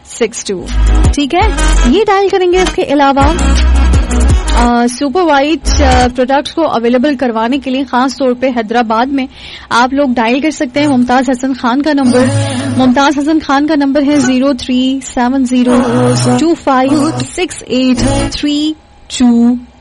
6262। ठीक है, ये डायल करेंगे। इसके अलावा सुपर वाइट प्रोडक्ट्स को अवेलेबल करवाने के लिए खास तौर पे हैदराबाद में आप लोग डायल कर सकते हैं मुमताज हसन खान का नंबर। मुमताज हसन खान का नंबर है 0370256832।